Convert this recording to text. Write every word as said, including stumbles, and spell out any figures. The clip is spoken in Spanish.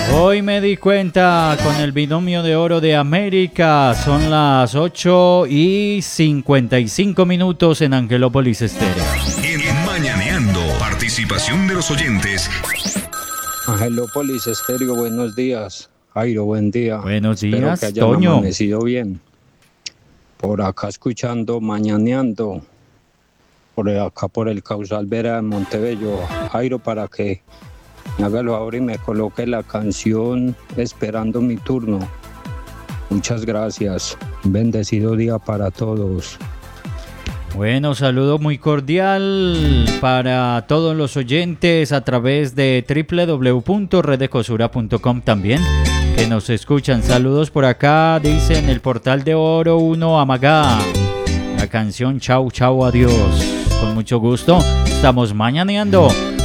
Hoy me di cuenta con el binomio de oro de América. Son las ocho y cincuenta y cinco minutos en Angelópolis Estéreo. En Mañaneando, participación de los oyentes. Angelópolis Estéreo, buenos días. Jairo, buen día. Buenos Espero días, que hayan Toño. amanecido bien. Por acá escuchando Mañaneando. Por acá por el Causal Vera de Montebello. Jairo, para que me haga el favor y me coloque la canción Esperando mi turno. Muchas gracias. Un bendecido día para todos. Bueno, saludo muy cordial para todos los oyentes a través de doble u doble u doble u punto red ecosura punto com también, que nos escuchan. Saludos por acá, dice en el portal de Oro uno Amagá. La canción Chau, chau, adiós. Con mucho gusto, estamos mañaneando.